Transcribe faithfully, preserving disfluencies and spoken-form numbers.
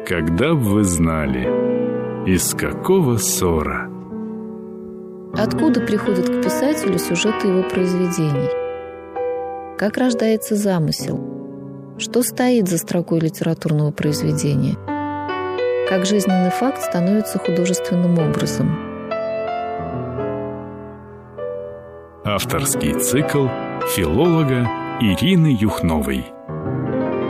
Когда б вы знали, из какого ссора? Откуда приходят к писателю сюжеты его произведений? Как рождается замысел? Что стоит за строкой литературного произведения? Как жизненный факт становится художественным образом? Авторский цикл филолога Ирины Юхновой.